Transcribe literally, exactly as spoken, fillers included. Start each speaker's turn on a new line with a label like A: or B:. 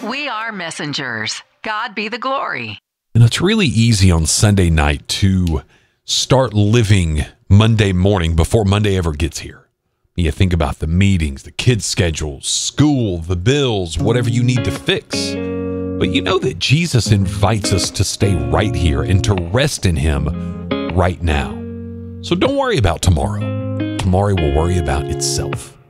A: We are messengers. God be the glory.
B: And it's really easy on Sunday night to start living Monday morning before Monday ever gets here. You think about the meetings, the kids' schedules, school, the bills, whatever you need to fix. But you know that Jesus invites us to stay right here and to rest in him right now. So don't worry about tomorrow. Tomorrow will worry about itself.